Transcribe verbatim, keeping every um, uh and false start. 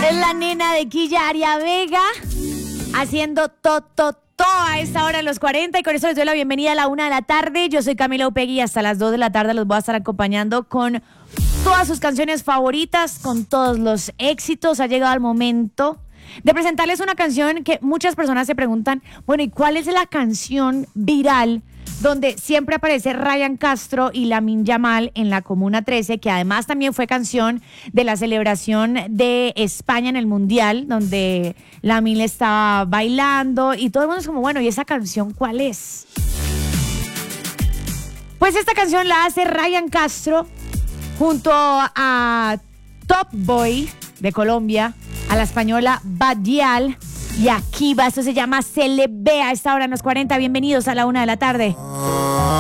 Es la nena de Quilla Aria Vega haciendo to, to, to a esta hora en los cuarenta, y con eso les doy la bienvenida a la una de la tarde. Yo soy Camila Upegui y hasta las dos de la tarde los voy a estar acompañando con todas sus canciones favoritas, con todos los éxitos. Ha llegado el momento de presentarles una canción que muchas personas se preguntan, bueno, ¿y cuál es la canción viral donde siempre aparece Ryan Castro y Lamine Yamal en la Comuna trece, que además también fue canción de la celebración de España en el Mundial, donde Lamine estaba bailando y todo el mundo es como, bueno, ¿y esa canción cuál es? Pues esta canción la hace Ryan Castro junto a Top Boy de Colombia, a la española Badial y a Kiva. Esto se llama Se le ve a esta hora en los cuarenta. Bienvenidos a la una de la tarde.